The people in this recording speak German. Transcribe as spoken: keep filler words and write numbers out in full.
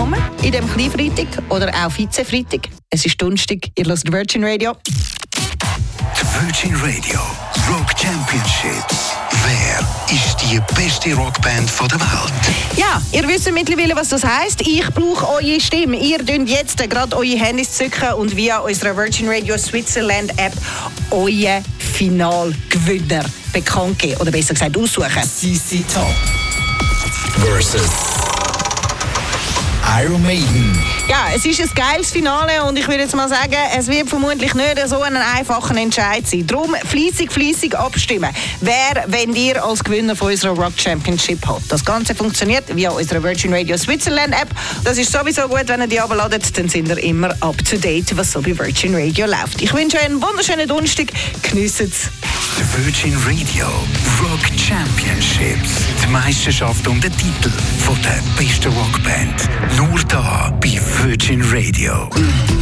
willkommen in diesem Kleinfreitag oder auch Vize-Freitag. Es ist Donnerstag, ihr hört Virgin Radio. Die Virgin Radio Rock Championships. Wer ist die beste Rockband der Welt? Ja, ihr wisst mittlerweile, was das heisst. Ich brauche eure Stimme. Ihr dürft jetzt gerade eure Handys zücken und via unserer Virgin Radio Switzerland App euren Finalgewinner bekannt geben. Oder besser gesagt aussuchen. C C Top versus Iron Maiden. Ja, es ist ein geiles Finale und ich würde jetzt mal sagen, es wird vermutlich nicht so ein einfacher Entscheid sein. Darum fleissig, fleissig abstimmen. Wer, wenn ihr als Gewinner von unserer Rock Championship habt. Das Ganze funktioniert via unserer Virgin Radio Switzerland App. Das ist sowieso gut, wenn ihr die abladet, dann sind ihr immer up to date, was so bei Virgin Radio läuft. Ich wünsche euch einen wunderschönen Donnerstag. Geniessen es. Die Virgin Radio Rock Championships. Die Meisterschaft um den Titel von der besten Rockband. Nur da bei Virgin Radio.